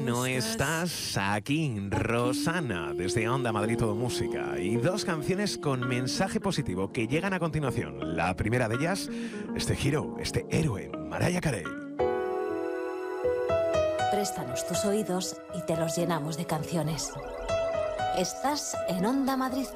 no estás aquí, Rosana, desde Onda Madrid Todo Música. Y dos canciones con mensaje positivo que llegan a continuación. La primera de ellas, este giro, este héroe, Mariah Carey. Préstanos tus oídos y te los llenamos de canciones. Estás en Onda Madrid